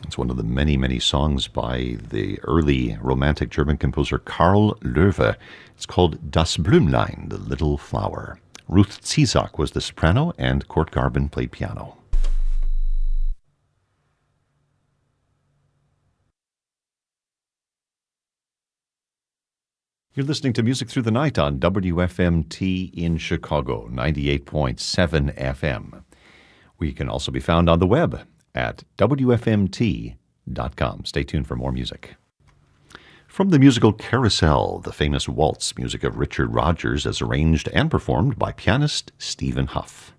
It's one of the many, many songs by the early Romantic German composer Karl Löwe. It's called Das Blümlein, the Little Flower. Ruth Ziesak was the soprano, and Kurt Garben played piano. You're listening to Music Through the Night on WFMT in Chicago, 98.7 FM. We can also be found on the web at WFMT.com. Stay tuned for more music. From the musical Carousel, the famous waltz music of Richard Rodgers as arranged and performed by pianist Stephen Huff.